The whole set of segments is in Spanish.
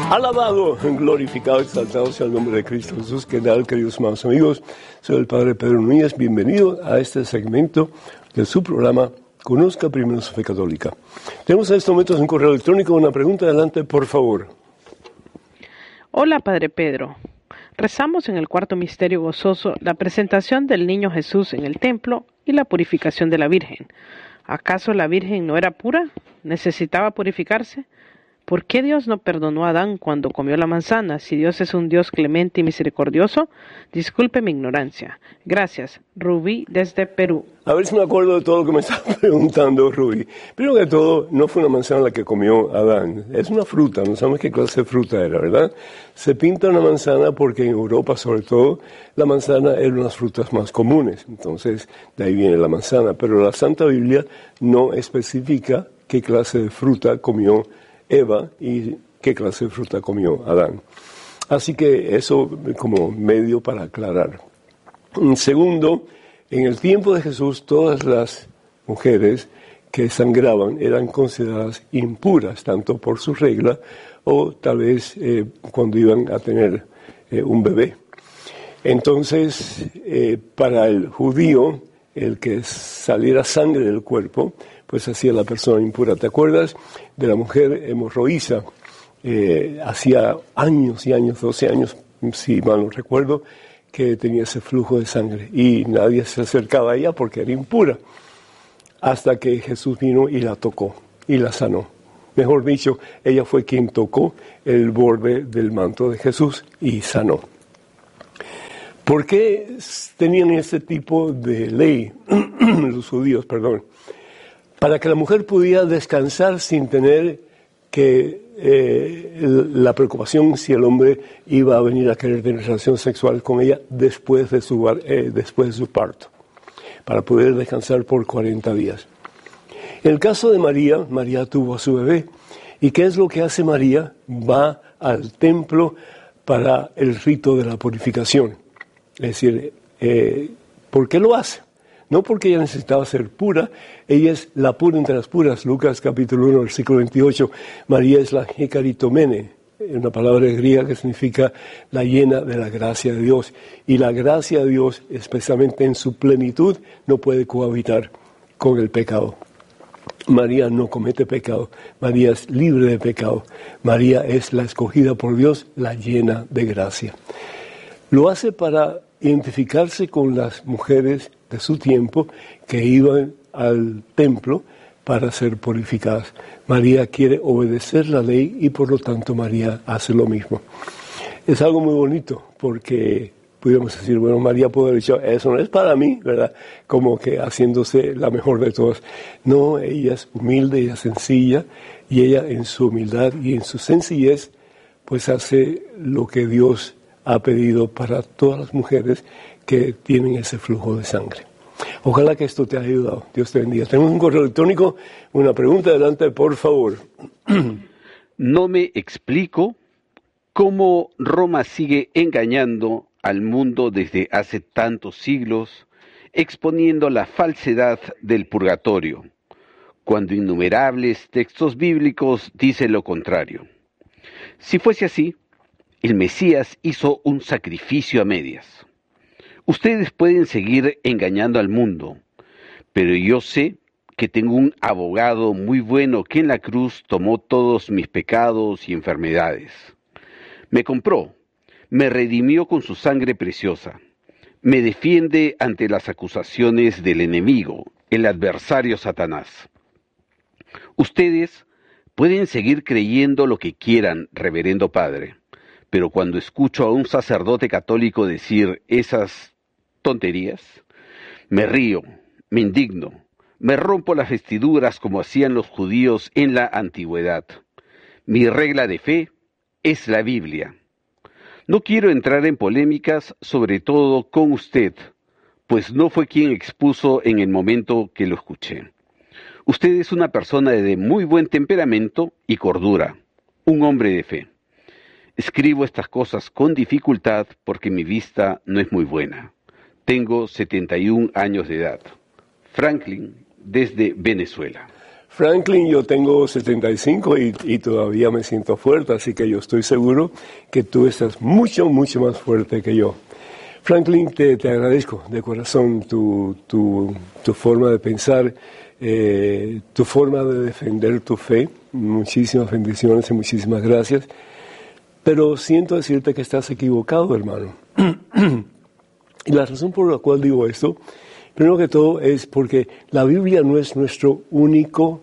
Alabado, glorificado, exaltado sea el nombre de Cristo Jesús. ¿Qué tal, queridos hermanos amigos? Soy el Padre Pedro Núñez. Bienvenido a este segmento de su programa Conozca Primero su Fe Católica. Tenemos en estos momentos un correo electrónico, una pregunta. Adelante, por favor. Hola, Padre Pedro. Rezamos en el cuarto misterio gozoso la presentación del niño Jesús en el templo y la purificación de la Virgen. ¿Acaso la Virgen no era pura? ¿Necesitaba purificarse? ¿Por qué Dios no perdonó a Adán cuando comió la manzana? Si Dios es un Dios clemente y misericordioso, disculpe mi ignorancia. Gracias. Rubí, desde Perú. A ver si me acuerdo de todo lo que me estaba preguntando, Rubí. Primero que todo, no fue una manzana la que comió Adán. Es una fruta, no sabemos qué clase de fruta era, ¿verdad? Se pinta una manzana porque en Europa, sobre todo, la manzana era una de las frutas más comunes. Entonces, de ahí viene la manzana. Pero la Santa Biblia no especifica qué clase de fruta comió Eva y qué clase de fruta comió Adán. Así que eso como medio para aclarar. Segundo, en el tiempo de Jesús todas las mujeres que sangraban eran consideradas impuras, tanto por su regla o tal vez cuando iban a tener un bebé. Entonces, para el judío, el que saliera sangre del cuerpo, pues hacía la persona impura. ¿Te acuerdas de la mujer hemorroísa? Hacía años y años, 12 años, si mal no recuerdo, que tenía ese flujo de sangre y nadie se acercaba a ella porque era impura, hasta que Jesús vino y la tocó y la sanó. Mejor dicho, ella fue quien tocó el borde del manto de Jesús y sanó. ¿Por qué tenían ese tipo de ley los judíos, perdón? Para que la mujer pudiera descansar sin tener que la preocupación si el hombre iba a venir a querer tener relación sexual con ella después de su parto, para poder descansar por 40 días. En el caso de María, María tuvo a su bebé. ¿Y qué es lo que hace María? Va al templo para el rito de la purificación. Es decir, ¿por qué lo hace? No porque ella necesitaba ser pura, ella es la pura entre las puras. Lucas capítulo 1, versículo 28, María es la hekaritomene, una palabra griega que significa la llena de la gracia de Dios. Y la gracia de Dios, especialmente en su plenitud, no puede cohabitar con el pecado. María no comete pecado, María es libre de pecado, María es la escogida por Dios, la llena de gracia. Lo hace para identificarse con las mujeres de su tiempo que iban al templo para ser purificadas. María quiere obedecer la ley y por lo tanto María hace lo mismo. Es algo muy bonito porque pudiéramos decir, bueno, María pudo haber dicho, eso no es para mí, ¿verdad? Como que haciéndose la mejor de todas. No, ella es humilde, ella es sencilla y ella en su humildad y en su sencillez pues hace lo que Dios ha pedido para todas las mujeres que tienen ese flujo de sangre. Ojalá que esto te haya ayudado. Dios te bendiga. Tenemos un correo electrónico, una pregunta, adelante, por favor. No me explico cómo Roma sigue engañando al mundo desde hace tantos siglos, exponiendo la falsedad del purgatorio, cuando innumerables textos bíblicos dicen lo contrario. Si fuese así, el Mesías hizo un sacrificio a medias. Ustedes pueden seguir engañando al mundo, pero yo sé que tengo un abogado muy bueno que en la cruz tomó todos mis pecados y enfermedades. Me compró, me redimió con su sangre preciosa, me defiende ante las acusaciones del enemigo, el adversario Satanás. Ustedes pueden seguir creyendo lo que quieran, reverendo padre, pero cuando escucho a un sacerdote católico decir esas tonterías, me río, me indigno, me rompo las vestiduras como hacían los judíos en la antigüedad. Mi regla de fe es la Biblia. No quiero entrar en polémicas, sobre todo con usted, pues no fue quien expuso en el momento que lo escuché. Usted es una persona de muy buen temperamento y cordura, un hombre de fe. Escribo estas cosas con dificultad porque mi vista no es muy buena. Tengo 71 años de edad. Franklin, desde Venezuela. Franklin, yo tengo 75 y todavía me siento fuerte, así que yo estoy seguro que tú estás mucho, mucho más fuerte que yo. Franklin, te agradezco de corazón tu forma de pensar, tu forma de defender tu fe. Muchísimas bendiciones y muchísimas gracias. Pero siento decirte que estás equivocado, hermano. Y la razón por la cual digo esto, primero que todo, es porque la Biblia no es nuestra única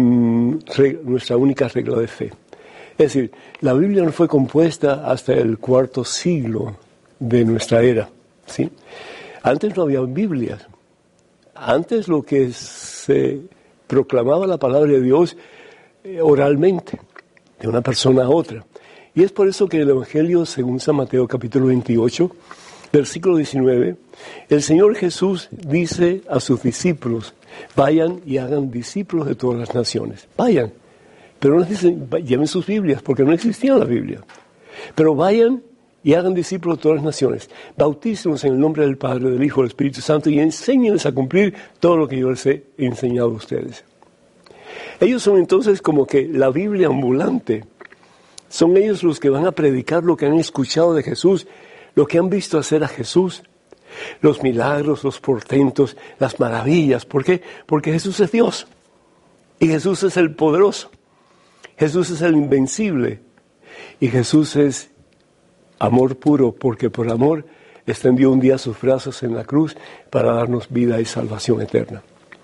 regla de fe. Es decir, la Biblia no fue compuesta hasta el cuarto siglo de nuestra era, ¿sí? Antes no había Biblias. Antes lo que se proclamaba la palabra de Dios oralmente, de una persona a otra. Y es por eso que en el Evangelio, según San Mateo capítulo 28, versículo 19, el Señor Jesús dice a sus discípulos, vayan y hagan discípulos de todas las naciones. Vayan. Pero no dicen, lleven sus Biblias, porque no existía la Biblia. Pero vayan y hagan discípulos de todas las naciones. Bautícenlos en el nombre del Padre, del Hijo y del Espíritu Santo y enséñenles a cumplir todo lo que yo les he enseñado a ustedes. Ellos son entonces como que la Biblia ambulante. Son ellos los que van a predicar lo que han escuchado de Jesús, lo que han visto hacer a Jesús, los milagros, los portentos, las maravillas. ¿Por qué? Porque Jesús es Dios y Jesús es el poderoso, Jesús es el invencible y Jesús es amor puro, porque por amor extendió un día sus brazos en la cruz para darnos vida y salvación eterna.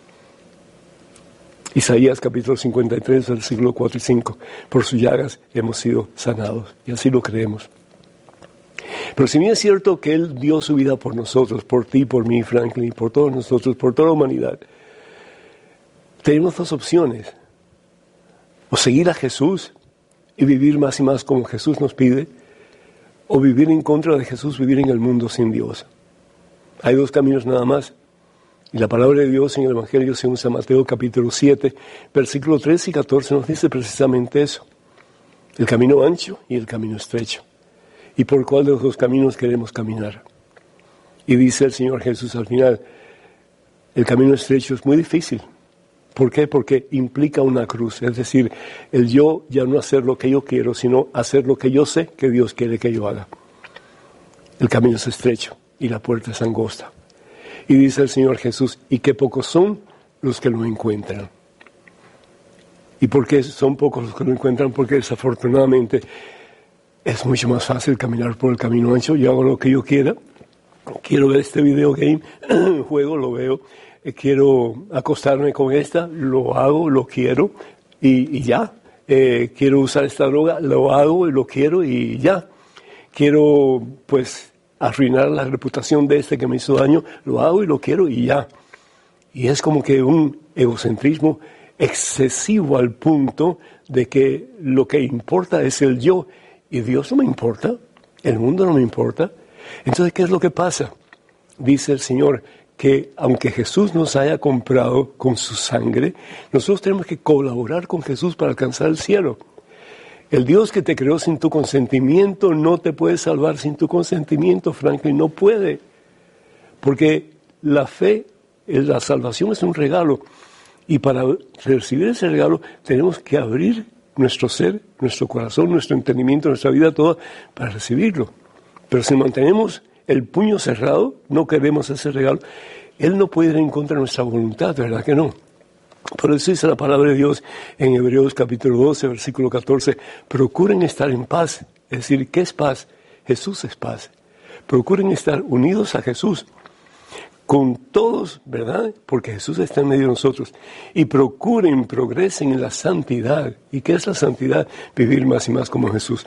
Isaías capítulo 53, versículos 4 y 5. Por sus llagas hemos sido sanados. Y así lo creemos. Pero si bien es cierto que Él dio su vida por nosotros, por ti, por mí, Franklin, por todos nosotros, por toda la humanidad, tenemos dos opciones. O seguir a Jesús y vivir más y más como Jesús nos pide, o vivir en contra de Jesús, vivir en el mundo sin Dios. Hay dos caminos nada más. Y la palabra de Dios en el Evangelio, según San Mateo capítulo 7, versículos 13 y 14, nos dice precisamente eso. El camino ancho y el camino estrecho. ¿Y por cuál de los dos caminos queremos caminar? Y dice el Señor Jesús al final, el camino estrecho es muy difícil. ¿Por qué? Porque implica una cruz. Es decir, el yo ya no hacer lo que yo quiero, sino hacer lo que yo sé que Dios quiere que yo haga. El camino es estrecho y la puerta es angosta. Y dice el Señor Jesús, y qué pocos son los que lo encuentran. ¿Y por qué son pocos los que lo encuentran? Porque desafortunadamente es mucho más fácil caminar por el camino ancho. Yo hago lo que yo quiera. Quiero ver este video game, juego, lo veo. Quiero acostarme con esta, lo hago, lo quiero y ya. Quiero usar esta droga, lo hago y lo quiero y ya. Quiero, pues, arruinar la reputación de este que me hizo daño, lo hago y lo quiero y ya. Y es como que un egocentrismo excesivo al punto de que lo que importa es el yo y Dios no me importa, el mundo no me importa. Entonces, ¿qué es lo que pasa? Dice el Señor que aunque Jesús nos haya comprado con su sangre, nosotros tenemos que colaborar con Jesús para alcanzar el cielo. El Dios que te creó sin tu consentimiento no te puede salvar sin tu consentimiento, Franklin, no puede. Porque la fe, la salvación es un regalo. Y para recibir ese regalo tenemos que abrir nuestro ser, nuestro corazón, nuestro entendimiento, nuestra vida toda para recibirlo. Pero si mantenemos el puño cerrado, no queremos ese regalo, Él no puede ir en contra de nuestra voluntad, ¿verdad que no? Por eso dice la palabra de Dios en Hebreos capítulo 12, versículo 14, procuren estar en paz. Es decir, ¿qué es paz? Jesús es paz. Procuren estar unidos a Jesús, con todos, ¿verdad? Porque Jesús está en medio de nosotros. Y procuren, progresen en la santidad. ¿Y qué es la santidad? Vivir más y más como Jesús.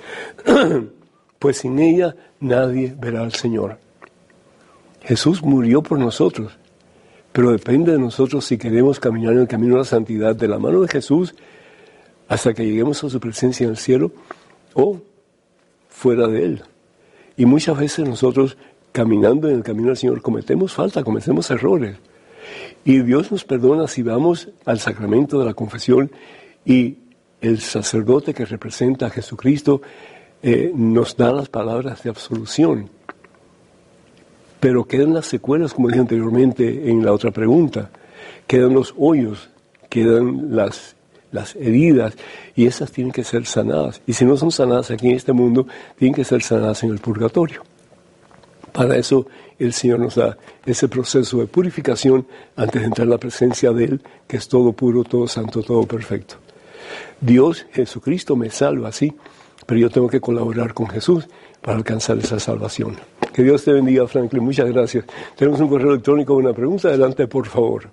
Pues sin ella nadie verá al Señor. Jesús murió por nosotros. Pero depende de nosotros si queremos caminar en el camino de la santidad de la mano de Jesús hasta que lleguemos a su presencia en el cielo o fuera de Él. Y muchas veces nosotros, caminando en el camino del Señor, cometemos falta, cometemos errores. Y Dios nos perdona si vamos al sacramento de la confesión y el sacerdote que representa a Jesucristo nos da las palabras de absolución. Pero quedan las secuelas, como dije anteriormente en la otra pregunta. Quedan los hoyos quedan las heridas, y esas tienen que ser sanadas. Y si no son sanadas aquí en este mundo, tienen que ser sanadas en el purgatorio. Para eso el Señor nos da ese proceso de purificación antes de entrar en la presencia de Él, que es todo puro, todo santo, todo perfecto. Dios, Jesucristo, me salva, sí, pero yo tengo que colaborar con Jesús para alcanzar esa salvación. Que Dios te bendiga, Franklin. Muchas gracias. Tenemos un correo electrónico con una pregunta. Adelante, por favor.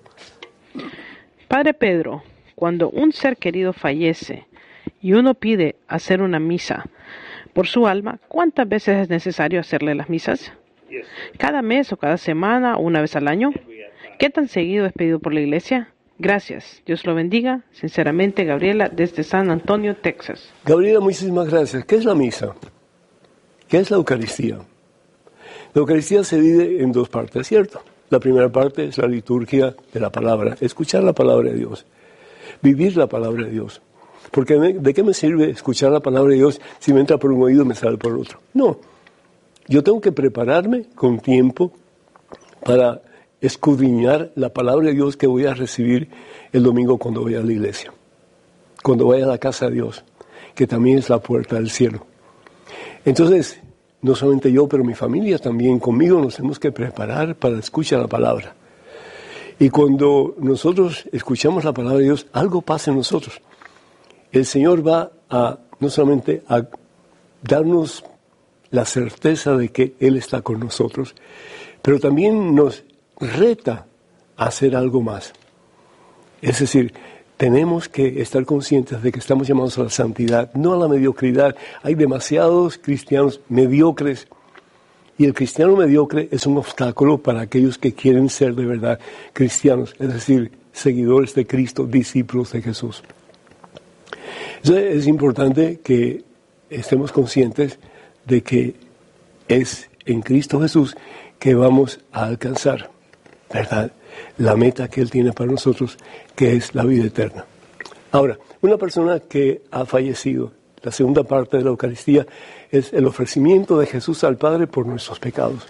Padre Pedro, cuando un ser querido fallece y uno pide hacer una misa por su alma, ¿cuántas veces es necesario hacerle las misas? ¿Cada mes o cada semana o una vez al año? ¿Qué tan seguido es pedido por la iglesia? Gracias. Dios lo bendiga. Sinceramente, Gabriela, desde San Antonio, Texas. Gabriela, muchísimas gracias. ¿Qué es la misa? ¿Qué es la Eucaristía? La Eucaristía se divide en dos partes, ¿cierto? La primera parte es la liturgia de la palabra, escuchar la palabra de Dios, vivir la palabra de Dios. Porque ¿de qué me sirve escuchar la palabra de Dios si me entra por un oído y me sale por el otro? No. Yo tengo que prepararme con tiempo para escudriñar la palabra de Dios que voy a recibir el domingo cuando vaya a la iglesia, cuando vaya a la casa de Dios, que también es la puerta del cielo. Entonces, no solamente yo, pero mi familia también, conmigo nos tenemos que preparar para escuchar la palabra. Y cuando nosotros escuchamos la palabra de Dios, algo pasa en nosotros. El Señor va a, no solamente a darnos la certeza de que Él está con nosotros, pero también nos reta a hacer algo más. Es decir, tenemos que estar conscientes de que estamos llamados a la santidad, no a la mediocridad. Hay demasiados cristianos mediocres, y el cristiano mediocre es un obstáculo para aquellos que quieren ser de verdad cristianos, es decir, seguidores de Cristo, discípulos de Jesús. Entonces, es importante que estemos conscientes de que es en Cristo Jesús que vamos a alcanzar, ¿verdad?, la meta que Él tiene para nosotros, que es la vida eterna. Ahora, una persona que ha fallecido, la segunda parte de la Eucaristía es el ofrecimiento de Jesús al Padre por nuestros pecados.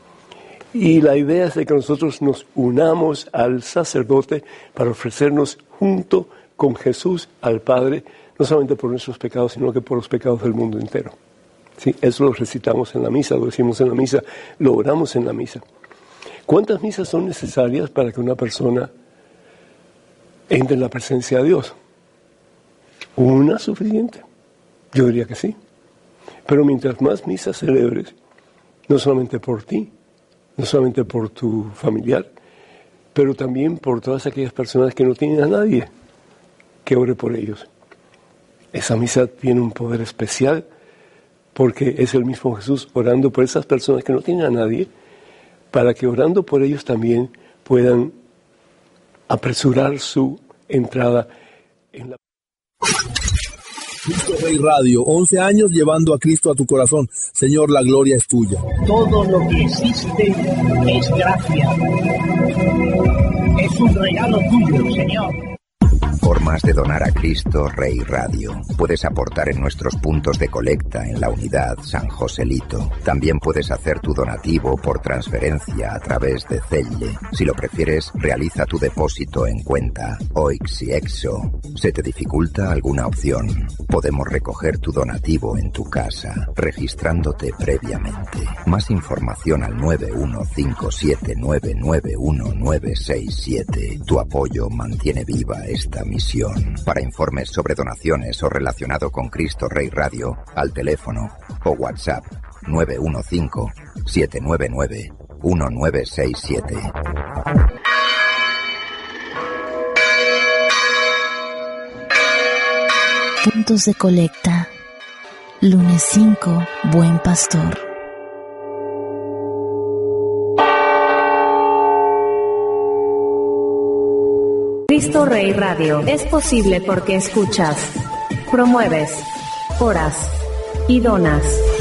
Y la idea es de que nosotros nos unamos al sacerdote para ofrecernos junto con Jesús al Padre, no solamente por nuestros pecados, sino que por los pecados del mundo entero. Sí, eso lo recitamos en la misa, lo decimos en la misa, lo oramos en la misa. ¿Cuántas misas son necesarias para que una persona entre en la presencia de Dios? ¿Una suficiente? Yo diría que sí. Pero mientras más misas celebres, no solamente por ti, no solamente por tu familiar, pero también por todas aquellas personas que no tienen a nadie que ore por ellos. Esa misa tiene un poder especial porque es el mismo Jesús orando por esas personas que no tienen a nadie, para que orando por ellos también puedan apresurar su entrada en la... Cristo Rey Radio, 11 años llevando a Cristo a tu corazón. Señor, la gloria es tuya. Todo lo que existe es gracia. Es un regalo tuyo, Señor. Formas de donar a Cristo Rey Radio. Puedes aportar en nuestros puntos de colecta en la unidad San Joselito. También puedes hacer tu donativo por transferencia a través de Zelle. Si lo prefieres, realiza tu depósito en cuenta OIX y EXO. ¿Se te dificulta alguna opción? Podemos recoger tu donativo en tu casa, registrándote previamente. Más información al 915799197. Tu apoyo mantiene viva esta misión. Para informes sobre donaciones o relacionado con Cristo Rey Radio, al teléfono o WhatsApp 915-799-1967. Puntos de colecta. Lunes 5, Buen Pastor. Cristo Rey Radio es posible porque escuchas, promueves, oras y donas.